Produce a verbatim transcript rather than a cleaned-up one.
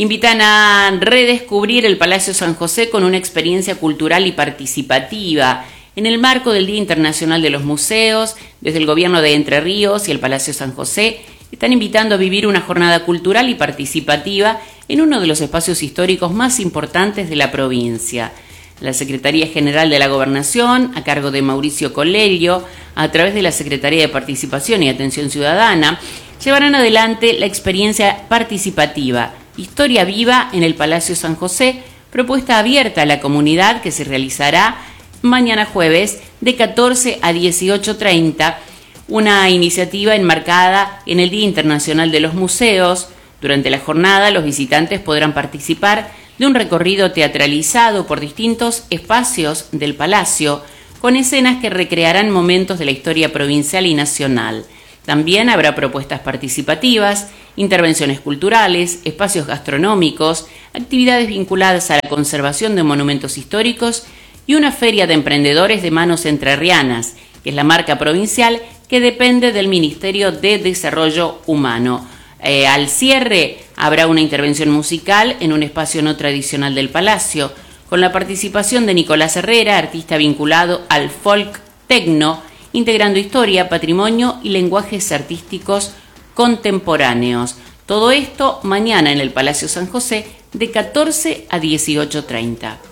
Invitan a redescubrir el Palacio San José con una experiencia cultural y participativa. En el marco del Día Internacional de los Museos, desde el Gobierno de Entre Ríos y el Palacio San José, están invitando a vivir una jornada cultural y participativa en uno de los espacios históricos más importantes de la provincia. La Secretaría General de la Gobernación, a cargo de Mauricio Colello, a través de la Secretaría de Participación y Atención Ciudadana, llevarán adelante la experiencia participativa Historia Viva en el Palacio San José, propuesta abierta a la comunidad que se realizará mañana jueves de catorce a dieciocho treinta, una iniciativa enmarcada en el Día Internacional de los Museos. Durante la jornada, los visitantes podrán participar de un recorrido teatralizado por distintos espacios del palacio, con escenas que recrearán momentos de la historia provincial y nacional. También habrá propuestas participativas, intervenciones culturales, espacios gastronómicos, actividades vinculadas a la conservación de monumentos históricos y una feria de emprendedores de manos entrerrianas, que es la marca provincial que depende del Ministerio de Desarrollo Humano. Eh, al cierre habrá una intervención musical en un espacio no tradicional del Palacio, con la participación de Nicolás Herrera, artista vinculado al folk tecno, integrando historia, patrimonio y lenguajes artísticos contemporáneos. Todo esto mañana en el Palacio San José de catorce a dieciocho treinta.